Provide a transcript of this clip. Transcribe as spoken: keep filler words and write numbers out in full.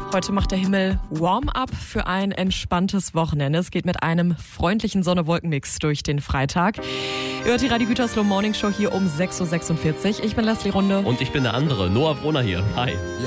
Heute macht der Himmel Warm-up für ein entspanntes Wochenende. Es geht mit einem freundlichen Sonne-Wolken-Mix durch den Freitag. Ihr hört die Radio Gütersloh Morning Show hier um sechs Uhr sechsundvierzig. Ich bin Leslie Runde. Und ich bin der andere, Noah Brunner hier. Hi.